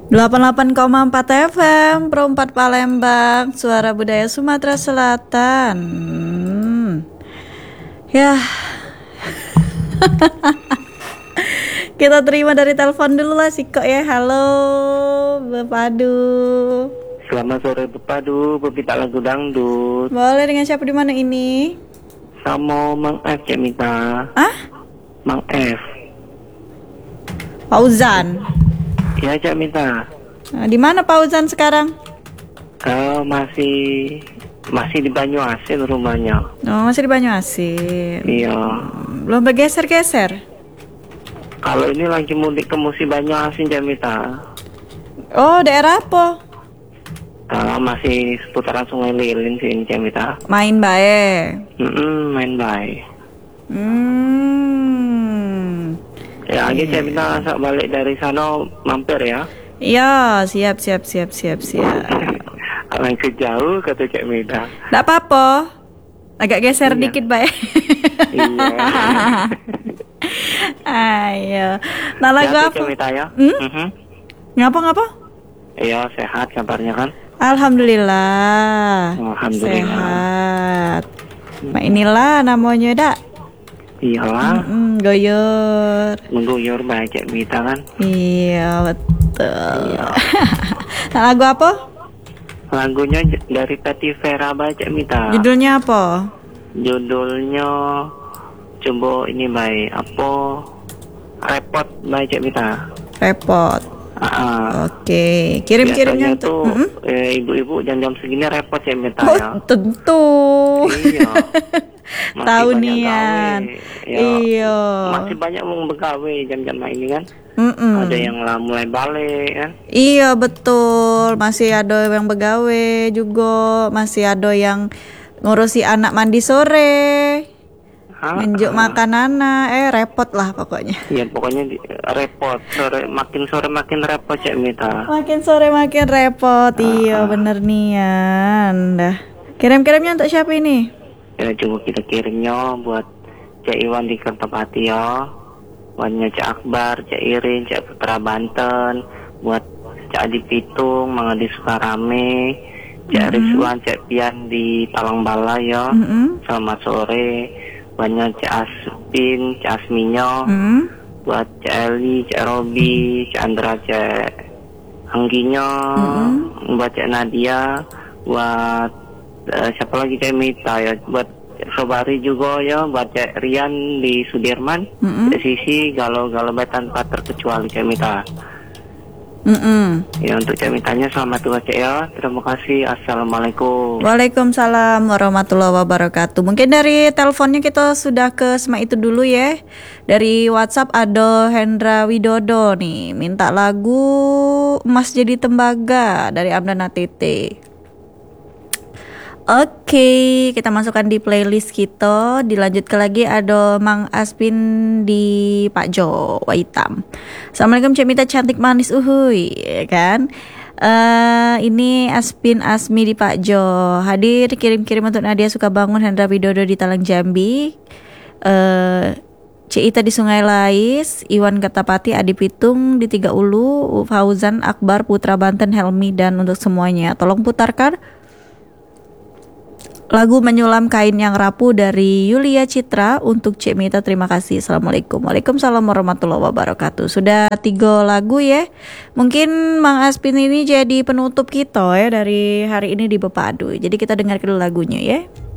88,4 FM Pro 4 Palembang, suara budaya Sumatera Selatan. Ya. Kita terima dari telepon dulu lah Siko ya. Halo Bepadu. Selamat sore Bepadu, peminta lagu dangdut. Boleh, dengan siapa di mana ini? Sama Mang F, Cik Mita. Ah? Mang F. Fauzan. Ya, Cik Mita. Nah, di mana Fauzan sekarang? Masih di Banyuasin rumahnya. Oh, masih di Banyuasin. Iya. Belum bergeser-geser. Kalau ini lagi mudik ke Musi Banyuasin, Cik Mita. Oh, daerah apa? Masih seputaran Sungai Lilin sini, Cik Mita. Main bae. Main baik. Ya, aja Cik Mita balik dari sana mampir ya. Iya, siap. Langkah jauh kata Cik Mita. Nggak apa-apa. Agak geser Iya. dikit bae. Iya. Ayo. Nah, lagu Sehat ya, apa? Cik Mita ya. Ngapa? Iya, sehat kabarnya kan. Alhamdulillah. Alhamdulillah. Sehat. Nah, inilah namanya dak. Iyalah, Goyor. mengguyur baik Cik Mita kan. Iya, betul. Iya. Nah, lagu apa? Lagunya dari Tati Vera baik Cik Mita. Judulnya apa? Judulnya coba ini baik apa? Repot baik Cik Mita. Repot. Oke, kirimnya Biasanya tuh ibu-ibu jam-jam segini repot Cik Mita Oh, ya. tentu. Iya. Masih Tahu banyak nian. gawe. Ya, Iya. masih banyak mau begawe jam-jam ini kan. Ada yang mulai balik kan. Iya, betul. Masih ada yang begawe juga, masih ada yang ngurusi anak mandi sore. Nunjuk makan anak, repot lah pokoknya. Iya, pokoknya repot. Makin sore makin repot Cik Mita. Makin sore makin repot. Iya, bener nian. Dah. Kirim-kirimnya untuk siapa ini? Ya, coba kita kirimnya buat Cik Iwan di Kertapati ya. Buatnya Cik Akbar, Cik Irin, Cik Putra Banten. Buat Cik Adi Pitung, Mang Adi Sukarame, Cik Rizwan, Cik Pian di Talang Bala ya. Selamat sore. Buatnya Cik Aspin, Cik Asminyo. Buat Cik Eli, Cik Robi, Cik Andra, Cik Angginyo. Buat Cik Nadia. Buat siapa lagi Cik Mita ya. Buat Cik Sobari juga ya. Buat Cik Rian di Sudirman. Cik Sisi, galau-galau tanpa terkecuali Cik Mita. Ya, untuk Cik Mitanya selamat tua Cik ya. Terima kasih. Assalamualaikum. Waalaikumsalam warahmatullahi wabarakatuh. Mungkin dari teleponnya kita sudah ke Sema itu dulu ya. Dari WhatsApp ada Hendra Widodo nih, minta lagu Emas Jadi Tembaga dari Amdana TT. Oke, kita masukkan di playlist kita. Dilanjutkan lagi ada Mang Aspin di Pak Jo Waitam. Assalamualaikum Cik Mita cantik manis uhuy, ya kan? Ini Aspin Asmi di Pak Jo. Hadir kirim-kirim untuk Nadia Sukabangun, Hendra Widodo di Talang Jambi. Cik Ita di Sungai Lais, Iwan Kertapati, Adi Pitung di Tiga Ulu, Fauzan, Akbar, Putra Banten, Helmi, dan untuk semuanya tolong putarkan lagu Menyulam Kain Yang Rapuh dari Yulia Citra untuk Cik Mita. Terima kasih. Assalamualaikum. Waalaikumsalam warahmatullahi wabarakatuh. Sudah 3 lagu ya. Mungkin Mang Aspin ini jadi penutup kita ya dari hari ini di Bepadu. Jadi kita dengarkan dulu lagunya ya.